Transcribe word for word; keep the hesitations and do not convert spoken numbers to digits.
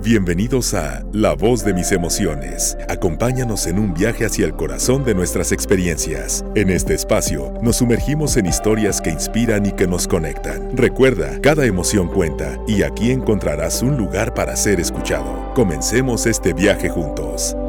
Bienvenidos a La Voz de Mis Emociones. Acompáñanos en un viaje hacia el corazón de nuestras experiencias. En este espacio nos sumergimos en historias que inspiran y que nos conectan. Recuerda, cada emoción cuenta y aquí encontrarás un lugar para ser escuchado. Comencemos este viaje juntos.